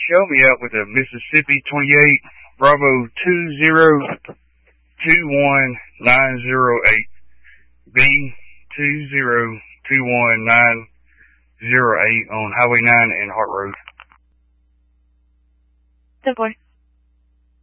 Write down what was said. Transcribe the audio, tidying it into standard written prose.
help me out with a Mississippi 28 Bravo 2021908 B 2021908 on Highway 9 and Hart Road. 10-4.